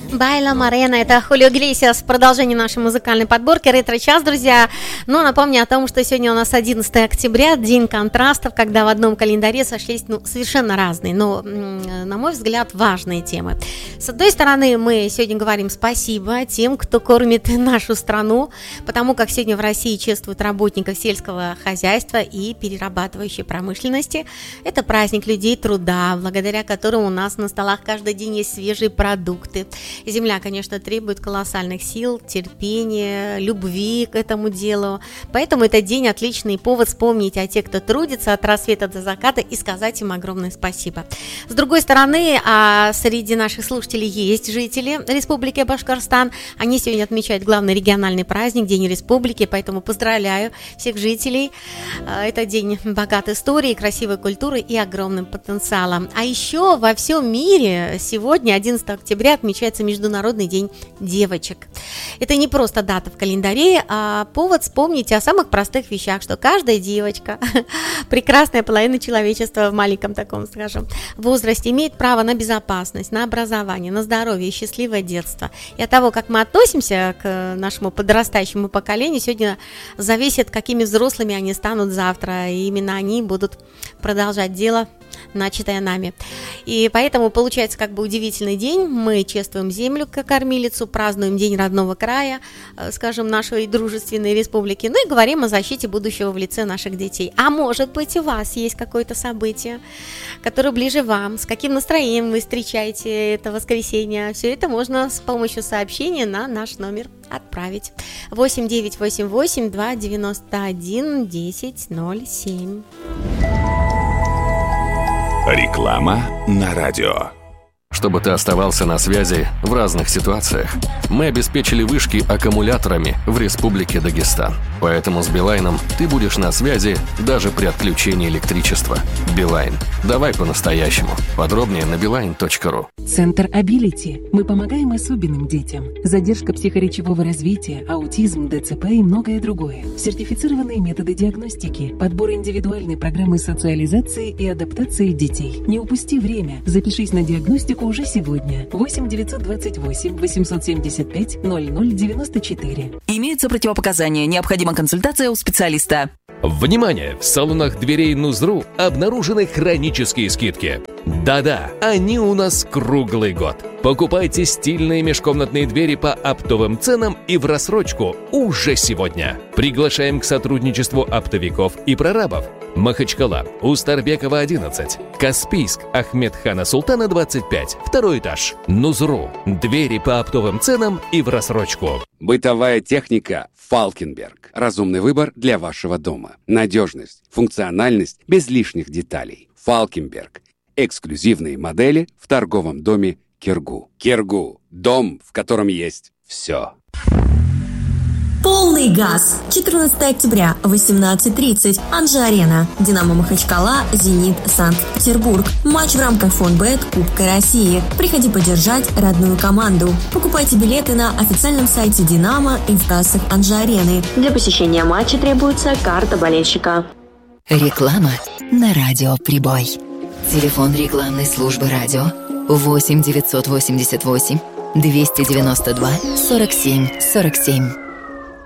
Байла Морена, это Хулио Иглесиас в продолжении нашей музыкальной подборки «Ретро-час», друзья. Но напомню о том, что сегодня у нас 11 октября, день контрастов, когда в одном календаре сошлись совершенно разные, но, на мой взгляд, важные темы. С одной стороны, мы сегодня говорим спасибо тем, кто кормит нашу страну, потому как сегодня в России чествуют работников сельского хозяйства и перерабатывающей промышленности. Это праздник людей труда, благодаря которому у нас на столах каждый день есть свежие продукты. Земля, конечно, требует колоссальных сил, терпения, любви к этому делу. Поэтому этот день отличный повод вспомнить о тех, кто трудится от рассвета до заката, и сказать им огромное спасибо. С другой стороны, среди наших слушателей есть жители Республики Башкортостан. Они сегодня отмечают главный региональный праздник, День Республики, поэтому поздравляю всех жителей. Это день богат историей, красивой культурой и огромным потенциалом. А еще во всем мире сегодня, 11 октября, отмечается Международный день девочек. Это не просто дата в календаре, а повод вспомнить о самых простых вещах, что каждая девочка, прекрасная половина человечества в маленьком таком, скажем, возрасте, имеет право на безопасность, на образование, на здоровье и счастливое детство. И от того, как мы относимся к нашему подрастающему поколению, сегодня зависит, какими взрослыми они станут завтра, и именно они будут продолжать дело, начатое нами. И поэтому получается как бы удивительный день. Мы чествуем землю как кормилицу, празднуем День родного края, скажем, нашей дружественной республики, ну и говорим о защите будущего в лице наших детей. А может быть, у вас есть какое-то событие, которое ближе вам, с каким настроением вы встречаете это воскресенье. Все это можно с помощью сообщения на наш номер отправить. 8988 291 1007. Реклама на радио. Чтобы ты оставался на связи в разных ситуациях, мы обеспечили вышки аккумуляторами в Республике Дагестан. Поэтому с Билайном ты будешь на связи даже при отключении электричества. Билайн. Давай по-настоящему. Подробнее на beeline.ru. Центр Абилити. Мы помогаем особенным детям. Задержка психоречевого развития, аутизм, ДЦП и многое другое. Сертифицированные методы диагностики, подбор индивидуальной программы социализации и адаптации детей. Не упусти время. Запишись на диагностику уже сегодня. 8 928 875 0094. Имеются противопоказания. Необходима консультация у специалиста. Внимание! В салонах дверей Нузру обнаружены хронические скидки. Да-да, они у нас круглый год. Покупайте стильные межкомнатные двери по оптовым ценам и в рассрочку уже сегодня. Приглашаем к сотрудничеству оптовиков и прорабов. Махачкала, Устарбекова, 11. Каспийск, Ахмедхана Султана, 25. Второй этаж. Нузру. Двери по оптовым ценам и в рассрочку. Бытовая техника «Фалкенберг». Разумный выбор для вашего дома. Надежность, функциональность без лишних деталей. «Фалкенберг». Эксклюзивные модели в торговом доме «Киргу». «Киргу» – дом, в котором есть все. Полный газ. 14 октября, 18:30. Анжи-Арена. Динамо Махачкала, Зенит, Санкт-Петербург. Матч в рамках Фонбет Кубка России. Приходи поддержать родную команду. Покупайте билеты на официальном сайте Динамо и в кассах Анжи-Арены. Для посещения матча требуется карта болельщика. Реклама на радио «Прибой». Телефон рекламной службы радио 8 988 292 47 47.